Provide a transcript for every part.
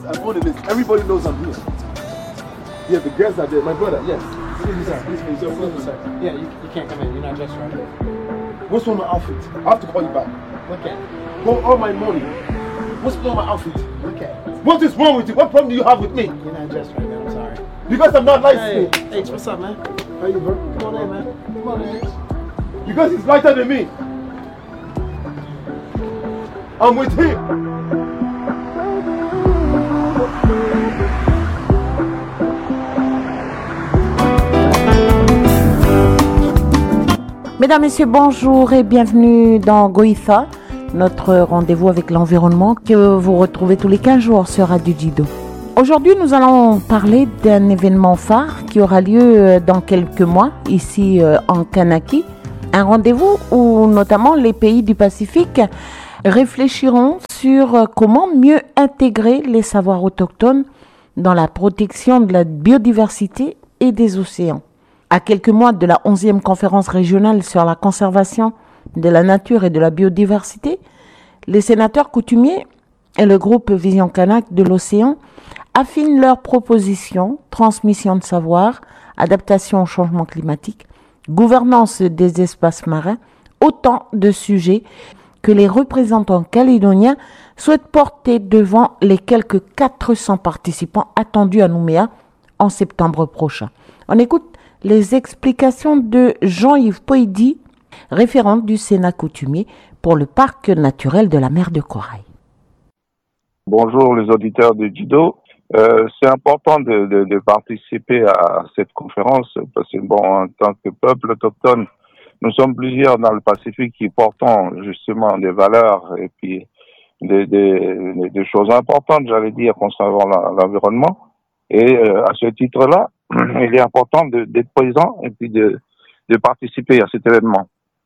I'm on the list. Everybody knows I'm here. Yeah, the guests are there. My brother, yes. Excuse me, sir. Excuse me, sir. Yeah, you can't come in. You're not dressed right. What's wrong with my outfit? I have to call you back. Okay. Hold all my money. What's wrong with my outfit? Okay. What is wrong with you? What problem do you have with me? You're not dressed right now. I'm sorry. Because I'm not light skinned. Hey, what's up, man? How you, bro? Come on in, man. Come on in. Because he's lighter than me. I'm with him. Mesdames, Messieurs, bonjour et bienvenue dans Goïfa, notre rendez-vous avec l'environnement que vous retrouvez tous les 15 jours sur Radio Djido. Aujourd'hui, nous allons parler d'un événement phare qui aura lieu dans quelques mois, ici en Kanaki. Un rendez-vous où notamment les pays du Pacifique réfléchiront sur comment mieux intégrer les savoirs autochtones dans la protection de la biodiversité et des océans. À quelques mois de la 11e conférence régionale sur la conservation de la nature et de la biodiversité, les sénateurs coutumiers et le groupe Vision Kanak de l'océan affinent leurs propositions, transmission de savoir, adaptation au changement climatique, gouvernance des espaces marins, autant de sujets que les représentants calédoniens souhaitent porter devant les quelques 400 participants attendus à Nouméa en septembre prochain. On écoute les explications de Jean-Yves Poïdi, référent du Sénat coutumier pour le parc naturel de la mer de Corail. Bonjour les auditeurs de Djido. C'est important de participer à cette conférence parce que en tant que peuple autochtone, nous sommes plusieurs dans le Pacifique qui portons justement des valeurs et puis des choses importantes, j'allais dire, concernant l'environnement. Et à ce titre-là, il est important d'être présent et puis de participer à cet événement.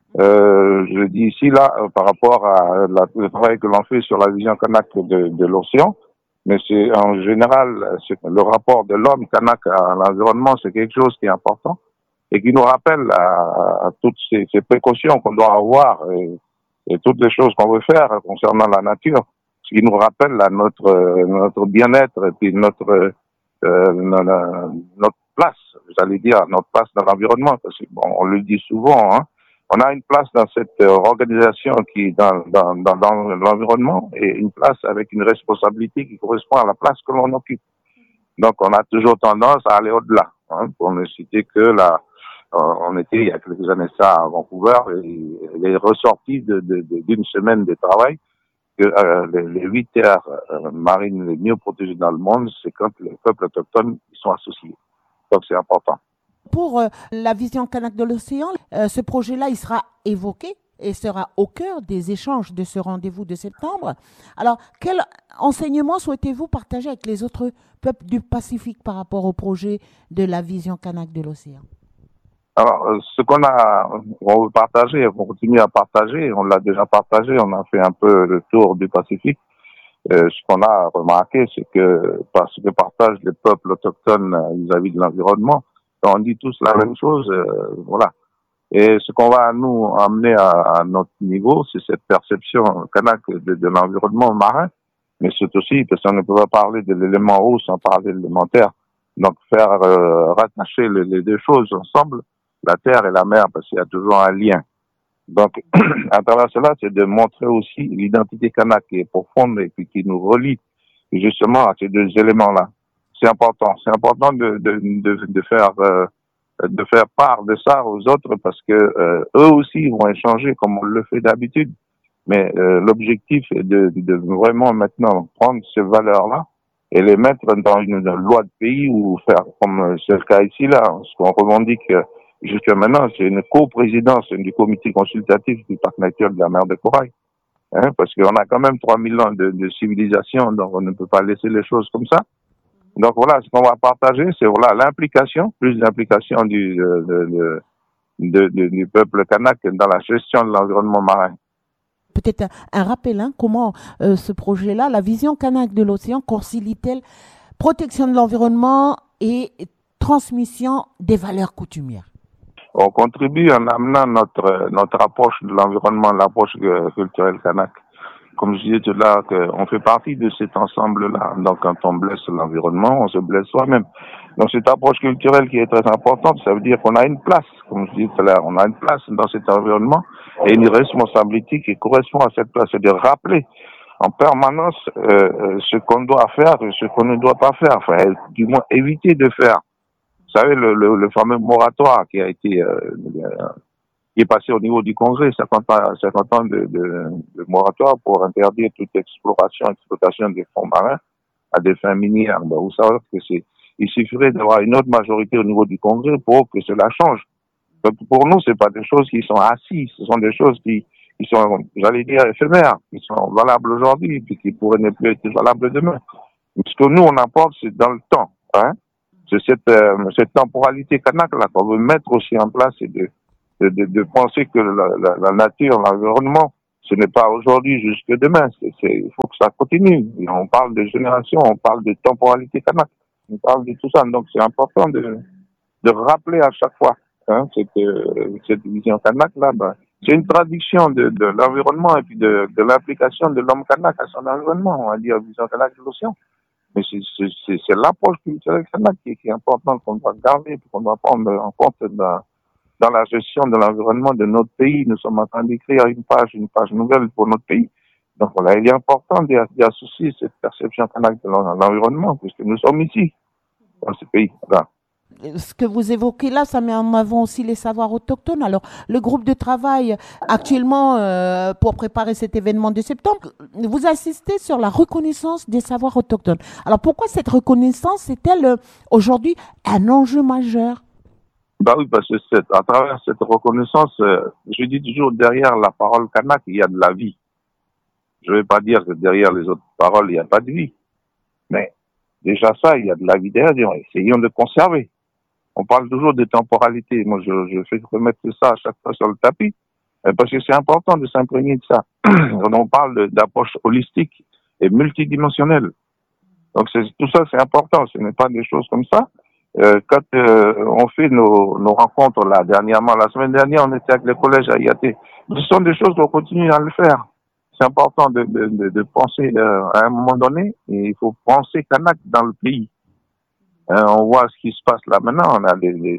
Je dis ici là par rapport à le travail que l'on fait sur la vision kanak de l'océan, mais c'est en général le rapport de l'homme kanak à l'environnement, c'est quelque chose qui est important et qui nous rappelle à toutes ces précautions qu'on doit avoir et toutes les choses qu'on veut faire concernant la nature, ce qui nous rappelle à notre bien-être et puis notre place, j'allais dire, notre place dans l'environnement, parce que on le dit souvent, on a une place dans cette organisation qui est dans l'environnement et une place avec une responsabilité qui correspond à la place que l'on occupe. Donc, on a toujours tendance à aller au-delà, pour ne citer que on était il y a quelques années ça à Vancouver et il est ressorti d'une semaine de travail que les 8 terres marines les mieux protégées dans le monde, c'est quand les peuples autochtones y sont associés. Donc c'est important. Pour la vision kanak de l'océan, ce projet-là, il sera évoqué et sera au cœur des échanges de ce rendez-vous de septembre. Alors, quel enseignement souhaitez-vous partager avec les autres peuples du Pacifique par rapport au projet de la vision kanak de l'océan? Alors, ce on veut partager, on continue à partager, on l'a déjà partagé, on a fait un peu le tour du Pacifique. Ce qu'on a remarqué, c'est que parce que partagent les peuples autochtones vis-à-vis de l'environnement, on dit tous la même chose, voilà. Et ce qu'on va nous amener à notre niveau, c'est cette perception kanak de l'environnement marin, mais c'est aussi parce qu'on ne peut pas parler de l'élément eau sans parler de l'élémentaire. Donc faire rattacher les deux choses ensemble, la terre et la mer, parce qu'il y a toujours un lien. Donc, à travers cela, c'est de montrer aussi l'identité kanak qui est profonde et puis qui nous relie justement à ces deux éléments-là. C'est important. C'est important de faire part de ça aux autres parce que eux aussi vont échanger comme on le fait d'habitude. Mais l'objectif est de vraiment maintenant prendre ces valeurs-là et les mettre dans une loi de pays ou faire comme c'est le cas ici là, ce qu'on revendique jusqu'à maintenant, c'est une coprésidence du comité consultatif du parc naturel de la mer de Corail. Parce qu'on a quand même 3000 ans de civilisation, donc on ne peut pas laisser les choses comme ça. Donc voilà, ce qu'on va partager, c'est voilà l'implication, plus l'implication du peuple kanak dans la gestion de l'environnement marin. Peut-être un rappel, comment ce projet-là, la vision kanak de l'océan, concilie-t-elle protection de l'environnement et transmission des valeurs coutumières? On contribue en amenant notre approche de l'environnement, l'approche culturelle kanak, comme je disais tout à l'heure, qu'on fait partie de cet ensemble-là. Donc, quand on blesse l'environnement, on se blesse soi-même. Donc, cette approche culturelle qui est très importante, ça veut dire qu'on a une place, comme je disais tout à l'heure, on a une place dans cet environnement et une responsabilité qui correspond à cette place. C'est de rappeler en permanence ce qu'on doit faire et ce qu'on ne doit pas faire. Enfin, du moins, éviter de faire. Vous savez, le fameux moratoire qui a été qui est passé au niveau du Congrès, 50 ans de moratoire pour interdire toute exploitation des fonds marins à des fins minières. Ben, vous savez que il suffirait d'avoir une autre majorité au niveau du Congrès pour que cela change. Donc, pour nous, c'est pas des choses qui sont assises, ce sont des choses qui sont, j'allais dire, éphémères, qui sont valables aujourd'hui, puis qui pourraient ne plus être valables demain. Ce que nous, on apporte, c'est dans le temps, hein. C'est cette temporalité kanak-là qu'on veut mettre aussi en place et de penser que la nature, l'environnement, ce n'est pas aujourd'hui jusque demain. Il faut que ça continue. Et on parle de génération, on parle de temporalité kanak, on parle de tout ça. Donc c'est important de rappeler à chaque fois cette vision kanak là. Ben, c'est une traduction de l'environnement et puis de l'implication de l'homme kanak à son environnement. On va dire vision kanak de l'océan. Mais c'est l'approche culturelle kanak qui est importante, qu'on doit garder, qu'on doit prendre en compte dans la gestion de l'environnement de notre pays. Nous sommes en train d'écrire une page nouvelle pour notre pays. Donc voilà, il est important d'y associer cette perception kanak de l'environnement, puisque nous sommes ici, dans ce pays. Voilà. Ce que vous évoquez là, ça met en avant aussi les savoirs autochtones. Alors, le groupe de travail actuellement pour préparer cet événement de septembre, vous insistez sur la reconnaissance des savoirs autochtones. Alors, pourquoi cette reconnaissance est-elle aujourd'hui un enjeu majeur? Bah oui, parce que à travers cette reconnaissance, je dis toujours, derrière la parole kanak, il y a de la vie. Je ne vais pas dire que derrière les autres paroles, il n'y a pas de vie. Mais déjà ça, il y a de la vie derrière. Essayons de conserver. On parle toujours de temporalité. Moi, je fais remettre ça à chaque fois sur le tapis, parce que c'est important de s'imprégner de ça. On parle d'approche holistique et multidimensionnelle. Donc tout ça, c'est important. Ce n'est pas des choses comme ça. Quand on fait nos rencontres là dernièrement, la semaine dernière, on était avec le collège à Yaté. Ce sont des choses qu'on continue à le faire. C'est important de penser à un moment donné, et il faut penser kanak dans le pays. On voit ce qui se passe là maintenant. On a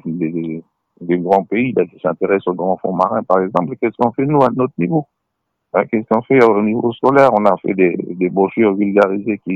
des grands pays là, qui s'intéressent aux grands fonds marins, par exemple. Qu'est-ce qu'on fait, nous, à notre niveau? Qu'est-ce qu'on fait au niveau scolaire? On a fait des brochures vulgarisées qui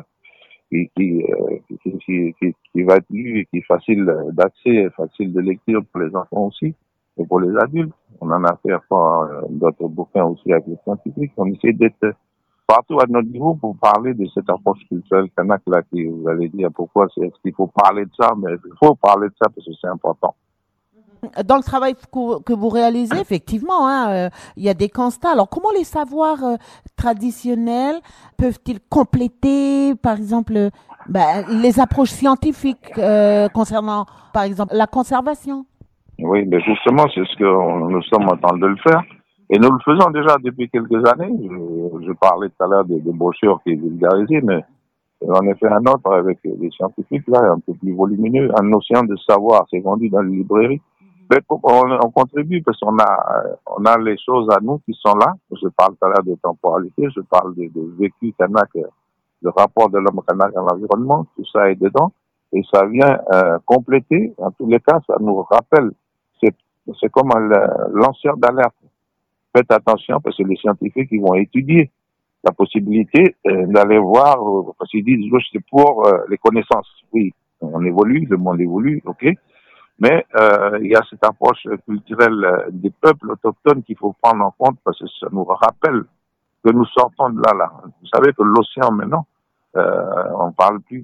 va être lu et qui est facile d'accès, facile de lecture pour les enfants aussi et pour les adultes. On en a fait d'autres bouquins aussi avec les scientifiques. On essaie d'être partout à notre niveau pour parler de cette approche culturelle kanak là, qui vous allez dire pourquoi est-ce qu'il faut parler de ça, mais il faut parler de ça parce que c'est important. Dans le travail que vous réalisez, effectivement, il y a des constats. Alors, comment les savoirs traditionnels peuvent-ils compléter, par exemple, les approches scientifiques concernant, par exemple, la conservation? Oui, mais justement, c'est ce que nous sommes en train de le faire. Et nous le faisons déjà depuis quelques années. Je parlais tout à l'heure des brochures qui est vulgarisée, mais j'en ai fait un autre avec des scientifiques, là, un peu plus volumineux, un océan de savoir. C'est vendu dans les librairies. On contribue parce qu'on a les choses à nous qui sont là. Je parle tout à l'heure de temporalité, je parle de vécu kanak, le rapport de l'homme kanak à l'environnement, tout ça est dedans. Et ça vient compléter, en tous les cas, ça nous rappelle. C'est comme un lanceur d'alerte. Faites attention parce que les scientifiques, ils vont étudier la possibilité d'aller voir, parce qu'ils disent, c'est pour les connaissances. Oui, on évolue, le monde évolue, ok. Mais il y a cette approche culturelle des peuples autochtones qu'il faut prendre en compte parce que ça nous rappelle que nous sortons de là. Vous savez que l'océan maintenant, on parle plus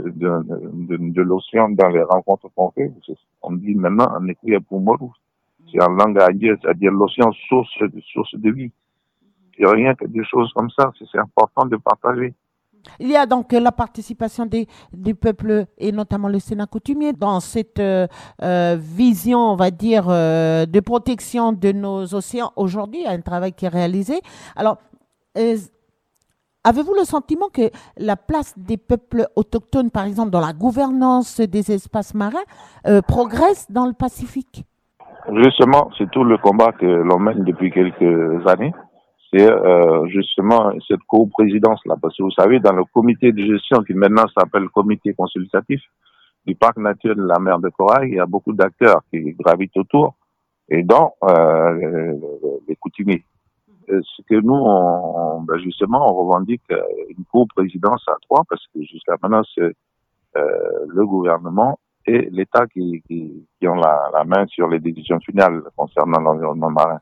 de l'océan dans les rencontres qu'on fait. On dit maintenant on écrit pour Moru. C'est en langue aïe, c'est-à-dire l'océan source de vie. Il n'y a rien que des choses comme ça. C'est important de partager. Il y a donc la participation des peuples et notamment le Sénat coutumier dans cette vision, on va dire, de protection de nos océans aujourd'hui, un travail qui est réalisé. Alors, avez-vous le sentiment que la place des peuples autochtones, par exemple, dans la gouvernance des espaces marins, progresse dans le Pacifique? Justement, c'est tout le combat que l'on mène depuis quelques années. c'est justement cette coprésidence-là. Parce que vous savez, dans le comité de gestion qui maintenant s'appelle comité consultatif du parc naturel de la mer de Corail, il y a beaucoup d'acteurs qui gravitent autour, et dont les coutumiers. Ce que nous, justement, on revendique une coprésidence à 3, parce que jusqu'à maintenant, c'est le gouvernement et l'État qui ont la main sur les décisions finales concernant l'environnement marin.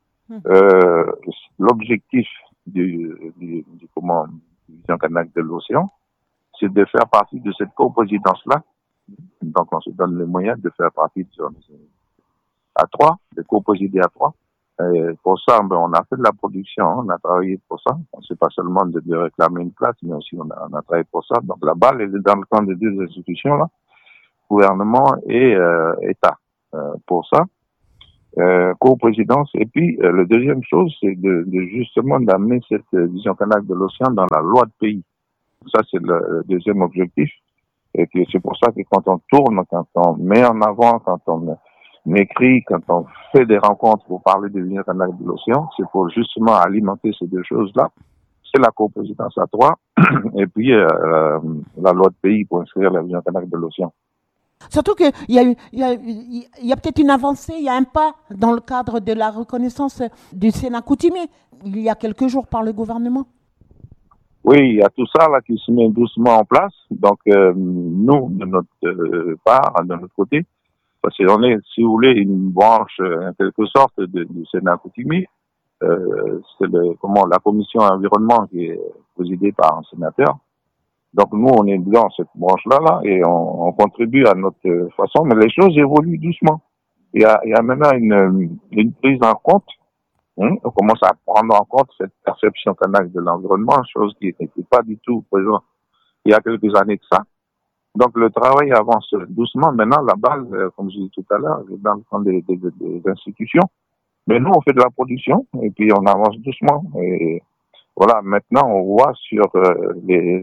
L'objectif du Vision Kanak de l'océan, c'est de faire partie de cette coprésidence-là. Donc, on se donne les moyens de faire partie à 3, de coprésider à 3. Pour ça, on a fait de la production, on a travaillé pour ça. C'est pas seulement de réclamer une place, mais aussi on a travaillé pour ça. Donc la balle, elle est dans le camp des deux institutions là, gouvernement et État. Pour ça, coprésidence. Et puis la deuxième chose, c'est de justement d'amener cette vision Kanak de l'océan dans la loi de pays. Ça, c'est le deuxième objectif. Et puis c'est pour ça que quand on tourne, quand on met en avant, quand on écrit, quand on fait des rencontres pour parler de vision Kanak de l'océan, c'est pour justement alimenter ces deux choses-là. C'est la coprésidence à 3 et puis la loi de pays pour inscrire la vision Kanak de l'océan. Surtout qu'il y a peut-être une avancée, il y a un pas dans le cadre de la reconnaissance du Sénat coutumier, il y a quelques jours par le gouvernement. Oui, il y a tout ça là qui se met doucement en place. Donc nous, de notre part, de notre côté, parce qu'on est, si vous voulez, une branche en quelque sorte du Sénat coutumier. C'est la commission environnement qui est présidée par un sénateur. Donc nous, on est dans cette branche-là et on contribue à notre façon, mais les choses évoluent doucement. Il y a maintenant une prise en compte. On commence à prendre en compte cette perception Kanak de l'environnement, chose qui n'était pas du tout présente il y a quelques années que ça. Donc le travail avance doucement. Maintenant, la balle, comme je disais tout à l'heure, est dans le camp des institutions. Mais nous, on fait de la production et puis on avance doucement. Et voilà, maintenant, on voit sur quand les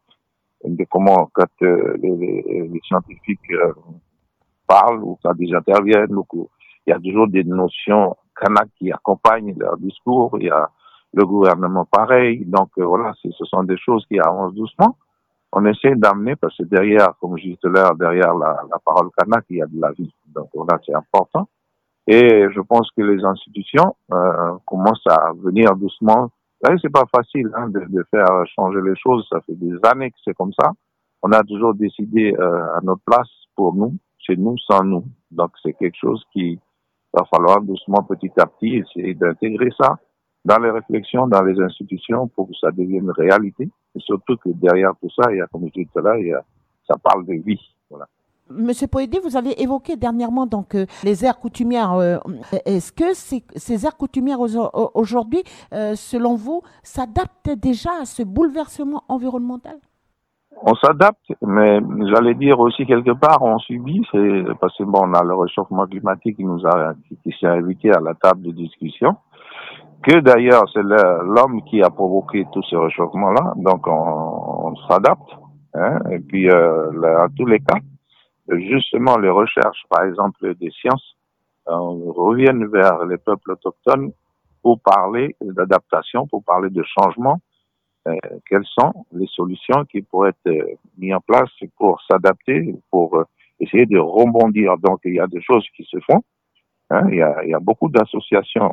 scientifiques parlent ou quand ils interviennent, il y a toujours des notions Kanak qui accompagnent leur discours. Il y a le gouvernement pareil. Donc voilà, ce sont des choses qui avancent doucement. On essaie d'amener, parce que derrière, comme je disais tout à l'heure, derrière la parole Kanak, il y a de la vie. Donc voilà, c'est important. Et je pense que les institutions commencent à venir doucement. C'est pas facile de faire changer les choses. Ça fait des années que c'est comme ça. On a toujours décidé à notre place pour nous, chez nous, sans nous. Donc c'est quelque chose qui va falloir doucement, petit à petit, essayer d'intégrer ça dans les réflexions, dans les institutions pour que ça devienne réalité. Et surtout que derrière tout ça, il y a, comme je disais tout à l'heure, ça parle de vie. Voilà. Monsieur Poédé, vous avez évoqué dernièrement donc les aires coutumières. Est-ce que ces aires coutumières aujourd'hui, selon vous, s'adaptent déjà à ce bouleversement environnemental? On s'adapte, mais j'allais dire aussi quelque part, on subit, c'est parce que on a le réchauffement climatique qui s'est invité à la table de discussion, que d'ailleurs c'est l'homme qui a provoqué tout ce réchauffement-là, donc on s'adapte, et puis à tous les cas, justement les recherches, par exemple des sciences, reviennent vers les peuples autochtones pour parler d'adaptation, pour parler de changement. Quelles sont les solutions qui pourraient être mises en place pour s'adapter, pour essayer de rebondir. Donc, il y a des choses qui se font. Il y a beaucoup d'associations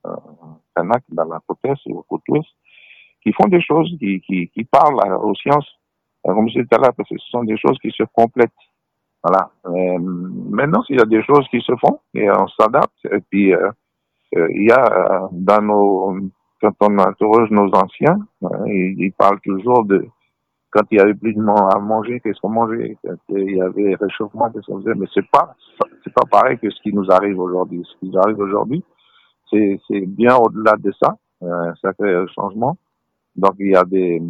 Kanak dans la côte est et au côte ouest qui font des choses, qui parlent aux sciences, comme je disais tout à l'heure, parce que ce sont des choses qui se complètent. Voilà. Maintenant, il y a des choses qui se font et on s'adapte. Et puis, il y a quand on interroge nos anciens, ils parlent toujours de quand il y avait plus de à manger, qu'est-ce qu'on mangeait, quand il y avait réchauffement, qu'est-ce qu'on faisait, mais c'est pas pareil que ce qui nous arrive aujourd'hui. Ce qui nous arrive aujourd'hui, c'est bien au-delà de ça, un sacré changement. Donc il y a des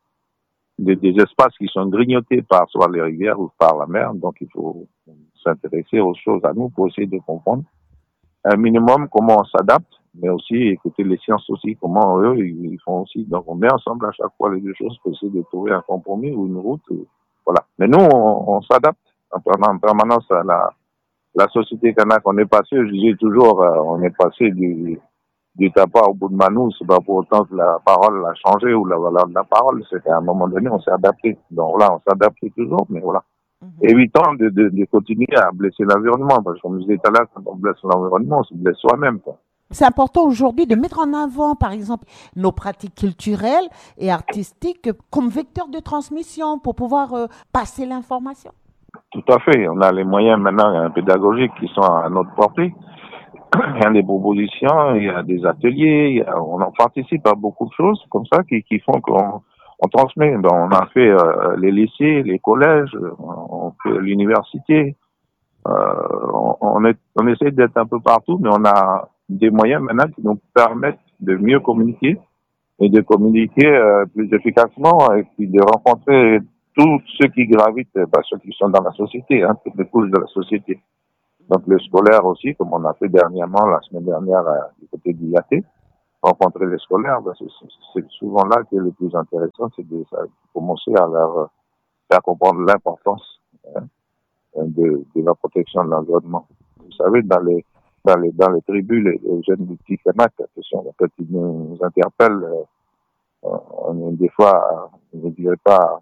espaces qui sont grignotés par soit les rivières ou par la mer, donc il faut s'intéresser aux choses à nous pour essayer de comprendre un minimum comment on s'adapte, mais aussi écouter les sciences aussi, comment eux ils font aussi. Donc on met ensemble à chaque fois les deux choses pour essayer de trouver un compromis ou une route. Voilà. Mais nous, on s'adapte en permanence à la société Kanak. On est passé, je disais toujours, on est passé du tapas au bout de Manou, c'est pas pour autant que la parole a changé ou la valeur de la parole. C'est qu'à un moment donné, on s'est adapté. Donc là, on s'adapte toujours, mais voilà. Évitons de continuer à blesser l'environnement. Parce que comme je disais tout à l'heure, quand on blesse l'environnement, on se blesse soi-même, quoi. C'est important aujourd'hui de mettre en avant, par exemple, nos pratiques culturelles et artistiques comme vecteur de transmission pour pouvoir passer l'information. Tout à fait. On a les moyens maintenant pédagogiques qui sont à notre portée. Il y a des propositions, il y a des ateliers, on en participe à beaucoup de choses comme ça qui font qu'on transmet. Donc, on a fait les lycées, les collèges, on fait l'université. On essaie d'être un peu partout, mais on a des moyens maintenant qui nous permettent de mieux communiquer et de communiquer plus efficacement et puis de rencontrer tous ceux qui gravitent, ceux qui sont dans la société, toutes les couches de la société. Donc le scolaire aussi, comme on a fait dernièrement, la semaine dernière, du côté du IAT, rencontrer les scolaires, c'est souvent là que le plus intéressant, c'est de commencer à leur faire comprendre l'importance de la protection de l'environnement. Vous savez, dans les tribus, les jeunes du petit Kanak, quand ils nous interpellent, on est des fois, je ne dirais pas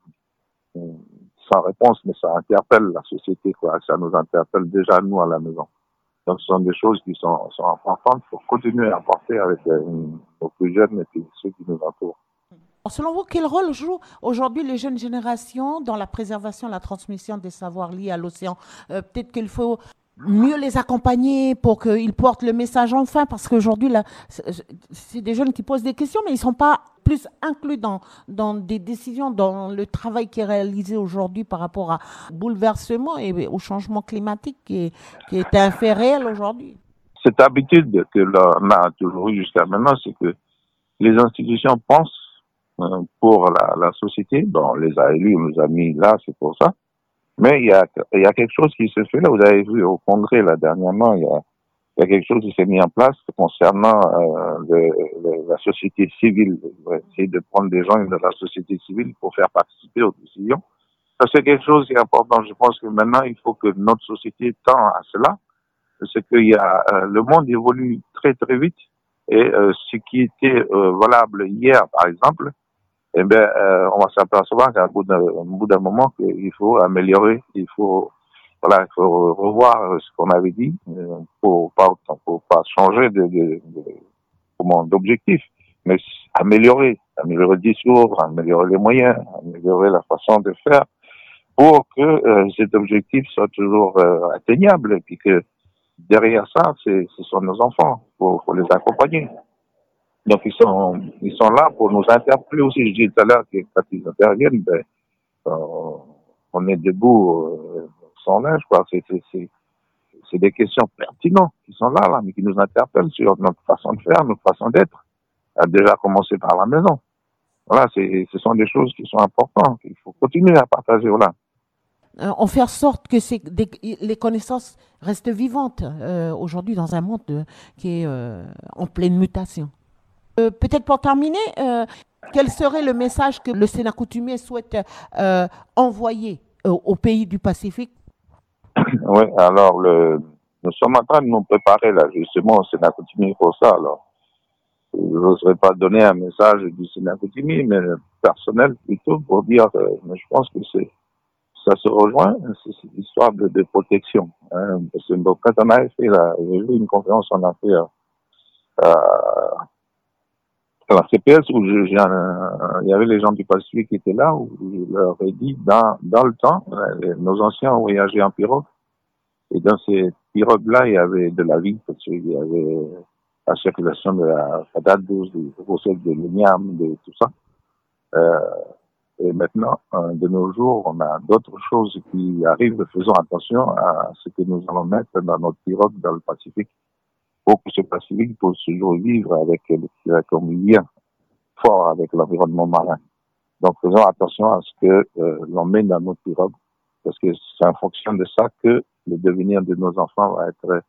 sans réponse, mais ça interpelle la société, quoi. Ça nous interpelle déjà, nous, à la maison. Donc, ce sont des choses qui sont importantes pour continuer à apporter avec nos plus jeunes et puis ceux qui nous entourent. Selon vous, quel rôle jouent aujourd'hui les jeunes générations dans la préservation et la transmission des savoirs liés à l'océan? Peut-être qu'il faut mieux les accompagner pour qu'ils portent le message enfin, parce qu'aujourd'hui, là, c'est des jeunes qui posent des questions, mais ils ne sont pas plus inclus dans des décisions, dans le travail qui est réalisé aujourd'hui par rapport au bouleversement et au changement climatique qui est un fait réel aujourd'hui. Cette habitude que l'on a toujours eue jusqu'à maintenant, c'est que les institutions pensent pour la société. Bon, on les a élus, on les a mis là, c'est pour ça. Mais il y a quelque chose qui se fait là. Vous avez vu au Congrès, là, dernièrement, il y a quelque chose qui s'est mis en place concernant la société civile. On va essayer de prendre des gens de la société civile pour faire participer aux décisions. Ça, c'est quelque chose qui est important. Je pense que maintenant, il faut que notre société tend à cela. C'est qu'il y a, le monde évolue très, très vite. Et ce qui était valable hier, par exemple, on va s'apercevoir qu'à bout d'un moment, qu'il faut améliorer, il faut revoir ce qu'on avait dit pour pas changer d'objectif, mais améliorer le discours, améliorer les moyens, améliorer la façon de faire pour que cet objectif soit toujours atteignable et puis que derrière ça, ce sont nos enfants, faut les accompagner. Donc ils sont là pour nous interpeller aussi. Je disais tout à l'heure que quand ils interviennent, on est debout sans linge, quoi. C'est des questions pertinentes qui sont là, mais qui nous interpellent sur notre façon de faire, notre façon d'être. À déjà commencer par la maison. Voilà, ce sont des choses qui sont importantes. Il faut continuer à partager, voilà. On fait en sorte que les connaissances restent vivantes aujourd'hui dans un monde qui est en pleine mutation. Peut-être pour terminer, quel serait le message que le Sénat coutumier souhaite envoyer aux pays du Pacifique? Oui, alors nous sommes en train de nous préparer là justement au Sénat coutumier pour ça. Alors, je n'oserais pas donner un message du Sénat coutumier, mais personnel plutôt pour dire, mais je pense que ça se rejoint, c'est cette histoire de protection. Parce que quand on a fait j'ai vu une conférence qu'on a fait à la CPS où il y avait les gens du Pacifique qui étaient là, où je leur ai dit, dans le temps, nos anciens ont voyagé en pirogue, et dans ces pirogues-là, il y avait de la vie, parce qu'il y avait la circulation de la patate douce, du recette de l'igname, de tout ça. Et maintenant, de nos jours, on a d'autres choses qui arrivent. Faisons attention à ce que nous allons mettre dans notre pirogue dans le Pacifique pour que ce Pacifique puisse toujours vivre avec comme lien fort avec l'environnement marin. Donc, faisons attention à ce que l'on met dans notre pirogue, parce que c'est en fonction de ça que le devenir de nos enfants va être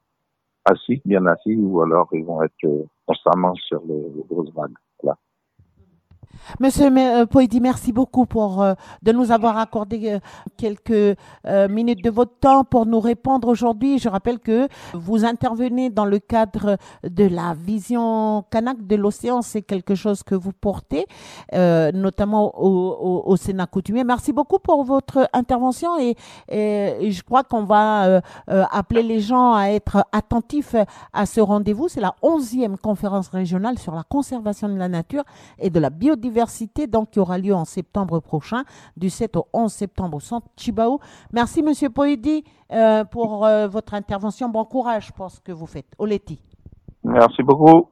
bien assis, ou alors ils vont être constamment sur les grosses vagues. Voilà. Monsieur Poidi, merci beaucoup de nous avoir accordé quelques minutes de votre temps pour nous répondre aujourd'hui. Je rappelle que vous intervenez dans le cadre de la vision Kanak de l'océan. C'est quelque chose que vous portez, notamment au Sénat coutumier. Merci beaucoup pour votre intervention et je crois qu'on va appeler les gens à être attentifs à ce rendez-vous. C'est la 11e conférence régionale sur la conservation de la nature et de la biodiversité, donc qui aura lieu en septembre prochain, du 7 au 11 septembre au centre Chibao. Merci Monsieur Poidi pour votre intervention. Bon courage pour ce que vous faites. Oleti. Merci beaucoup.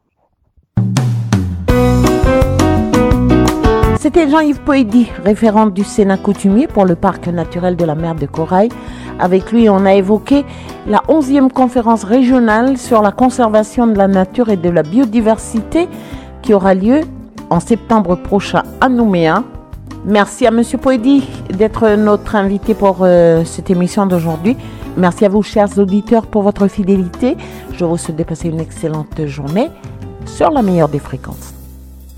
C'était Jean-Yves Poidi, référent du Sénat coutumier pour le parc naturel de la mer de Corail. Avec lui, on a évoqué la 11e conférence régionale sur la conservation de la nature et de la biodiversité qui aura lieu en septembre prochain à Nouméa. Merci à Monsieur Poidi d'être notre invité pour cette émission d'aujourd'hui. Merci à vous, chers auditeurs, pour votre fidélité. Je vous souhaite de passer une excellente journée sur la meilleure des fréquences.